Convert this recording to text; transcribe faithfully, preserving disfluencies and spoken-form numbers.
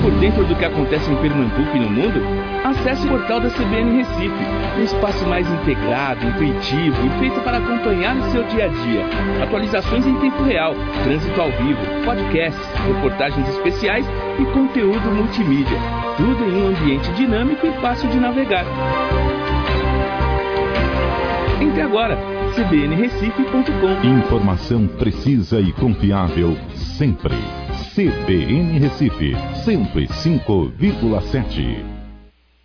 por dentro do que acontece em Pernambuco e no mundo? Acesse o portal da C B N Recife, um espaço mais integrado, intuitivo e feito para acompanhar o seu dia a dia. Atualizações em tempo real, trânsito ao vivo, podcasts, reportagens especiais e conteúdo multimídia. Tudo em um ambiente dinâmico e fácil de navegar. Entre agora, c b n recife ponto com. Informação precisa e confiável sempre. C B N Recife, cento e cinco vírgula sete.